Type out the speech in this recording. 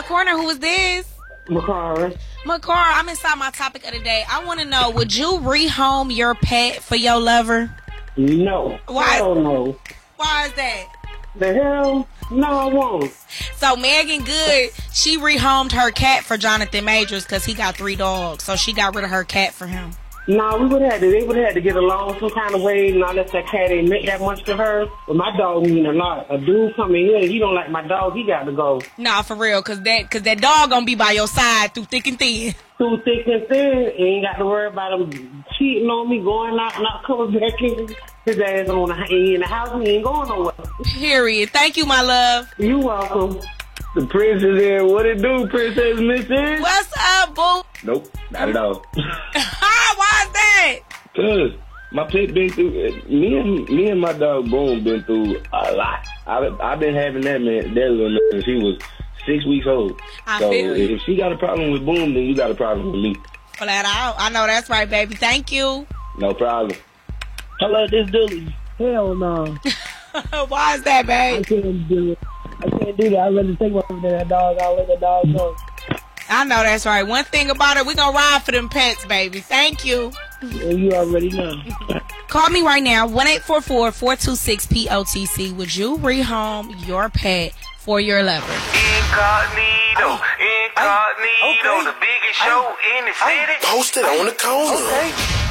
corner. Who is this? Makara. Makara, I'm inside my topic of the day. I want to know, would you rehome your pet for your lover? No. Why? Hell no. Why is that? The hell? No, I won't. So Megan Good, she rehomed her cat for Jonathan Majors because he got 3 dogs. So she got rid of her cat for him. No, they would have had to get along some kind of way, not unless that cat ain't meant that much to her. But my dog mean a lot. A dude coming here, he don't like my dog, he got to go. Nah, for real, cause that dog gonna be by your side through thick and thin. Through thick and thin, you ain't got to worry about him cheating on me, going out, not coming back in. His ass in the house, he ain't going nowhere. Period. Thank you, my love. You welcome. The prince is there. What it do, Princess Mrs.? What's up, boo? Nope, not at all. Why is that? Cause my pet been through. Me and my dog Boom been through a lot. I've been having that little man since he was 6 weeks old. I feel you. If she got a problem with Boom, then you got a problem with me. Flat out. I know that's right, baby. Thank you. No problem. Hello, this Dooley. Hell no. Why is that, babe? I can't do it. I can't do that. I'd rather take one from that dog. I'll let the dog go. I know that's right. One thing about it, we gonna ride for them pets, baby. Thank you. And you already know. Call me right now, 1-844-426-POTC. Would you rehome your pet for your lover? Incognito, the biggest show in the city. Posted on the corner. Okay.